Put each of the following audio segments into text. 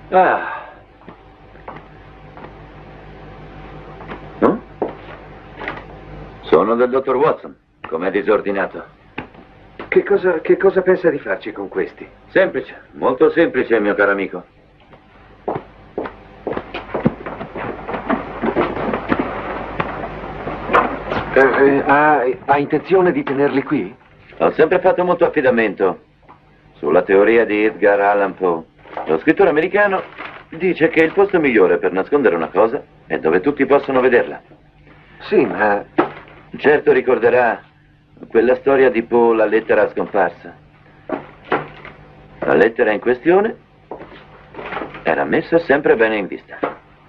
Ah. No? Sono del dottor Watson. Com'è disordinato? Che cosa pensa di farci con questi? Semplice, molto semplice, mio caro amico. Ha intenzione di tenerli qui? Ho sempre fatto molto affidamento sulla teoria di Edgar Allan Poe. Lo scrittore americano dice che il posto migliore per nascondere una cosa è dove tutti possono vederla. Sì, ma... Certo ricorderà quella storia di Poe, La lettera scomparsa. La lettera in questione era messa sempre bene in vista.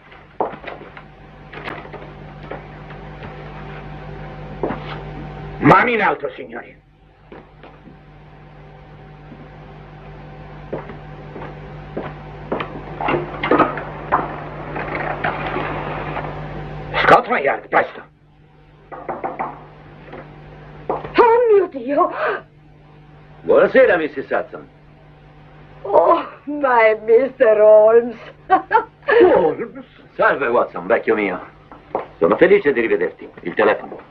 Mani in alto, signori. Scotland Yard, presto. Oh mio Dio! Buonasera, Mrs. Hudson. Oh, ma è Mr. Holmes. Holmes? Salve, Watson, vecchio mio. Sono felice di rivederti. Il telefono.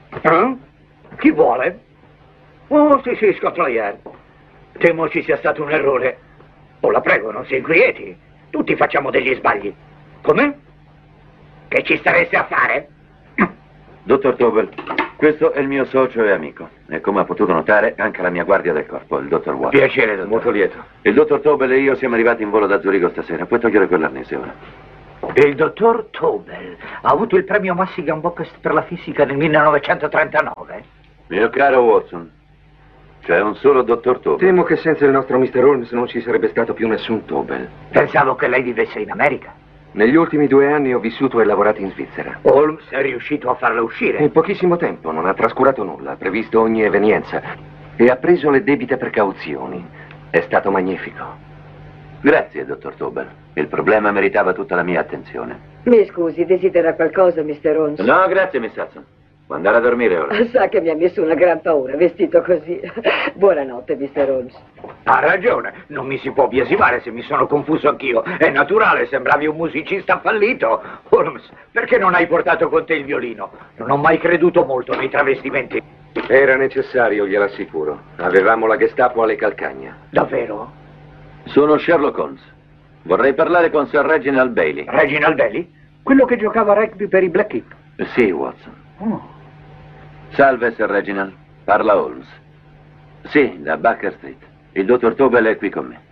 Chi vuole? Oh, sì, Scotland Yard. Temo ci sia stato un errore. Oh, la prego, non si inquieti. Tutti facciamo degli sbagli. Come? Che ci stareste a fare? Dottor Tobel, questo è il mio socio e amico. E come ha potuto notare, anche la mia guardia del corpo, il dottor Watson. Piacere, dottore. Molto lieto. Il dottor Tobel e io siamo arrivati in volo da Zurigo stasera. Puoi togliere quell'arnese ora. Il dottor Tobel ha avuto il premio Massigan Bocquest per la fisica nel 1939. Mio caro Watson, c'è un solo dottor Tobel. Temo che senza il nostro Mr. Holmes non ci sarebbe stato più nessun Tobel. Pensavo che lei vivesse in America. Negli ultimi 2 anni ho vissuto e lavorato in Svizzera. Holmes è riuscito a farla uscire. In pochissimo tempo, non ha trascurato nulla, ha previsto ogni evenienza e ha preso le debite precauzioni. È stato magnifico. Grazie, dottor Tobel. Il problema meritava tutta la mia attenzione. Mi scusi, desidera qualcosa, Mr. Holmes? No, grazie, Miss Hudson. Può andare a dormire ora. Sa che mi ha messo una gran paura, vestito così. Buonanotte, Mr. Holmes. Ha ragione, non mi si può biasimare se mi sono confuso anch'io. È naturale, sembravi un musicista fallito. Holmes, perché non hai portato con te il violino? Non ho mai creduto molto nei travestimenti. Era necessario, gliel'assicuro. Avevamo la Gestapo alle calcagna. Davvero? Sono Sherlock Holmes. Vorrei parlare con Sir Reginald Bailey. Reginald Bailey? Quello che giocava a rugby per i Blackheath? Sì, Watson. Oh. Salve, Sir Reginald. Parla Holmes. Sì, da Baker Street. Il dottor Tobel è qui con me.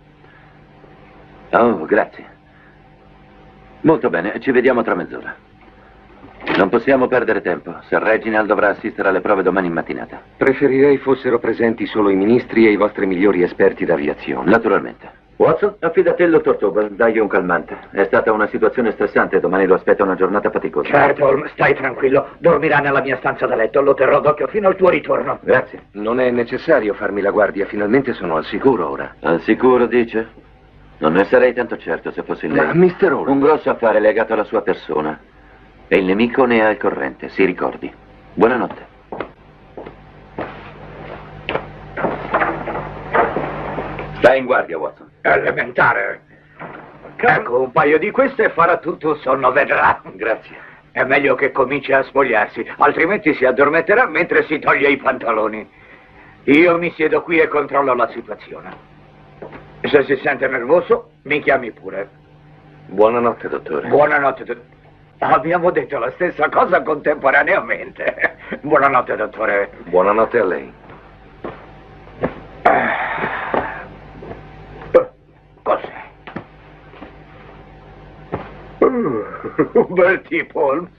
Oh, grazie. Molto bene, ci vediamo tra mezz'ora. Non possiamo perdere tempo. Sir Reginald dovrà assistere alle prove domani in mattinata. Preferirei fossero presenti solo i ministri e i vostri migliori esperti d'aviazione. Naturalmente. Watson, affidati al dottor Tobel, dagli un calmante. È stata una situazione stressante e domani lo aspetta una giornata faticosa. Certo, Holmes, stai tranquillo. Dormirà nella mia stanza da letto. Lo terrò d'occhio fino al tuo ritorno. Grazie. Non è necessario farmi la guardia, finalmente sono al sicuro ora. Al sicuro, dice? Non ne sarei tanto certo se fossi lei. Ma, Mr. Holmes... Un grosso affare legato alla sua persona. E il nemico ne è al corrente, si ricordi. Buonanotte. Stai in guardia, Watson. Elementare. Ecco, un paio di queste e farà tutto il sonno, vedrà. Grazie. È meglio che cominci a spogliarsi, altrimenti si addormenterà mentre si toglie i pantaloni. Io mi siedo qui e controllo la situazione. Se si sente nervoso, mi chiami pure. Buonanotte, dottore. Buonanotte, dottore. Abbiamo detto la stessa cosa contemporaneamente. Buonanotte, dottore. Buonanotte a lei. Cos'è? Un bel tipo, Holmes.